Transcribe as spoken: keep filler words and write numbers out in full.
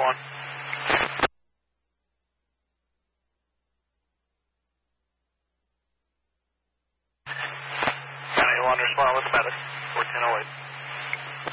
one. nine one, respond with the medic. fourteen oh eight.